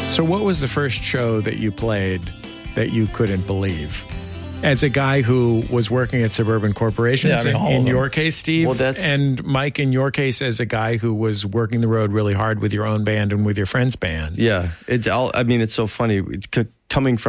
So what was the first show that you played that you couldn't believe? As a guy who was working at Suburban Corporations, in your case, Steve, and Mike, in your case, as a guy who was working the road really hard with your own band and with your friends' bands. Yeah, it's so funny coming from